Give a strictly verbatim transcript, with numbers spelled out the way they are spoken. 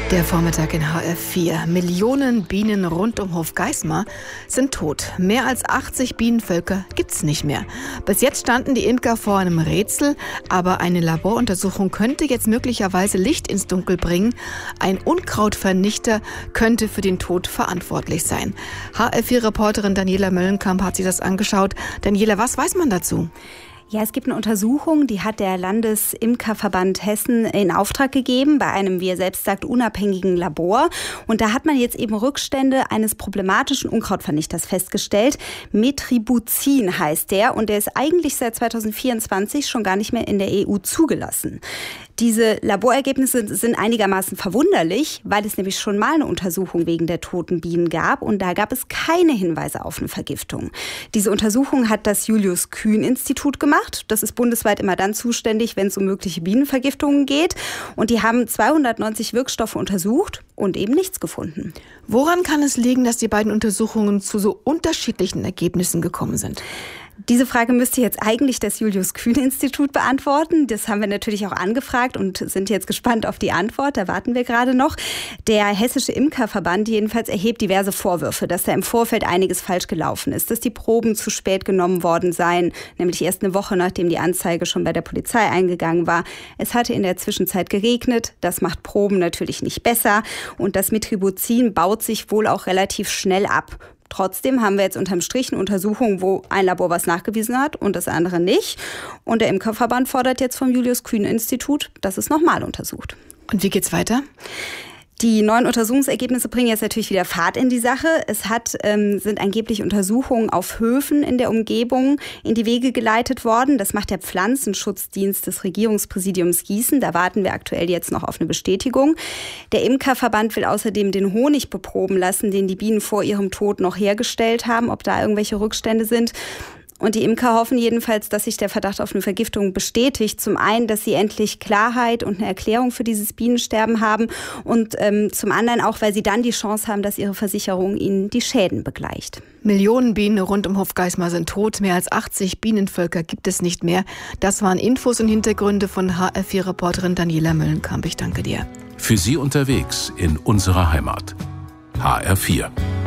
Der Vormittag in H R vier. Millionen Bienen rund um Hofgeismar sind tot. Mehr als achtzig Bienenvölker gibt's nicht mehr. Bis jetzt standen die Imker vor einem Rätsel, aber eine Laboruntersuchung könnte jetzt möglicherweise Licht ins Dunkel bringen. Ein Unkrautvernichter könnte für den Tod verantwortlich sein. H R vier-Reporterin Daniela Möllenkamp hat sich das angeschaut. Daniela, was weiß man dazu? Ja, es gibt eine Untersuchung, die hat der Landesimkerverband Hessen in Auftrag gegeben bei einem, wie er selbst sagt, unabhängigen Labor. Und da hat man jetzt eben Rückstände eines problematischen Unkrautvernichters festgestellt. Metribuzin heißt der und der ist eigentlich seit zweitausendvierundzwanzig schon gar nicht mehr in der E U zugelassen. Diese Laborergebnisse sind einigermaßen verwunderlich, weil es nämlich schon mal eine Untersuchung wegen der toten Bienen gab und da gab es keine Hinweise auf eine Vergiftung. Diese Untersuchung hat das Julius-Kühn-Institut gemacht. Das ist bundesweit immer dann zuständig, wenn es um mögliche Bienenvergiftungen geht. Und die haben zweihundertneunzig Wirkstoffe untersucht und eben nichts gefunden. Woran kann es liegen, dass die beiden Untersuchungen zu so unterschiedlichen Ergebnissen gekommen sind? Diese Frage müsste jetzt eigentlich das Julius-Kühn-Institut beantworten. Das haben wir natürlich auch angefragt und sind jetzt gespannt auf die Antwort. Da warten wir gerade noch. Der Hessische Imkerverband jedenfalls erhebt diverse Vorwürfe, dass da im Vorfeld einiges falsch gelaufen ist, dass die Proben zu spät genommen worden seien, nämlich erst eine Woche, nachdem die Anzeige schon bei der Polizei eingegangen war. Es hatte in der Zwischenzeit geregnet. Das macht Proben natürlich nicht besser. Und das Metribuzin baut sich wohl auch relativ schnell ab. Trotzdem haben wir jetzt unterm Strich eine Untersuchung, wo ein Labor was nachgewiesen hat und das andere nicht. Und der Imkerverband fordert jetzt vom Julius-Kühn-Institut, dass es nochmal untersucht. Und wie geht's weiter? Die neuen Untersuchungsergebnisse bringen jetzt natürlich wieder Fahrt in die Sache. Es hat, ähm, sind angeblich Untersuchungen auf Höfen in der Umgebung in die Wege geleitet worden. Das macht der Pflanzenschutzdienst des Regierungspräsidiums Gießen. Da warten wir aktuell jetzt noch auf eine Bestätigung. Der Imkerverband will außerdem den Honig beproben lassen, den die Bienen vor ihrem Tod noch hergestellt haben, ob da irgendwelche Rückstände sind. Und die Imker hoffen jedenfalls, dass sich der Verdacht auf eine Vergiftung bestätigt. Zum einen, dass sie endlich Klarheit und eine Erklärung für dieses Bienensterben haben und ähm, zum anderen auch, weil sie dann die Chance haben, dass ihre Versicherung ihnen die Schäden begleicht. Millionen Bienen rund um Hofgeismar sind tot. Mehr als achtzig Bienenvölker gibt es nicht mehr. Das waren Infos und Hintergründe von H R vier-Reporterin Daniela Möllenkamp. Ich danke dir. Für Sie unterwegs in unserer Heimat. H R vier.